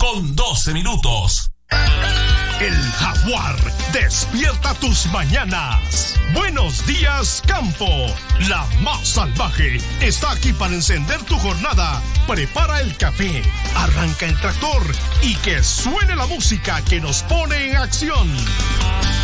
8:12. El Jaguar despierta tus mañanas. Buenos días, campo. La más salvaje está aquí para encender tu jornada. Prepara el café, arranca el tractor y que suene la música que nos pone en acción.